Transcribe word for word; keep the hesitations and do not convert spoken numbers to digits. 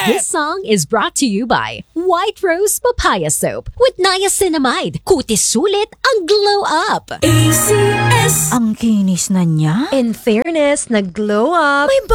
This song is brought to you by White Rose Papaya Soap with niacinamide. Kutis sulit ang glow up. A C S. Ang kinis na niya. In fairness, nag-glow up. May